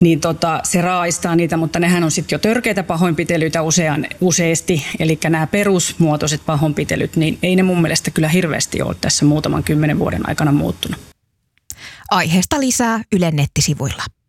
se raaistaa niitä, mutta nehän on sitten jo törkeitä pahoinpitelyitä useasti. Eli nämä perusmuotoiset pahoinpitelyt, niin ei ne mun mielestä kyllä hirveästi ole tässä muutaman 10 vuoden aikana muuttunut. Aiheesta lisää Ylen nettisivuilla.